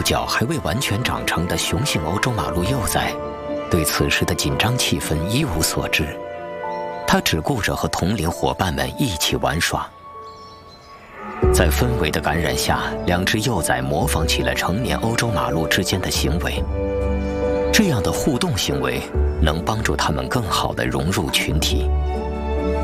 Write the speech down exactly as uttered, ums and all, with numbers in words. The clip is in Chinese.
角还未完全长成的雄性欧洲马鹿幼崽，对此时的紧张气氛一无所知，他只顾着和同龄伙伴们一起玩耍。在氛围的感染下，两只幼崽模仿起了成年欧洲马鹿之间的行为。这样的互动行为能帮助它们更好地融入群体。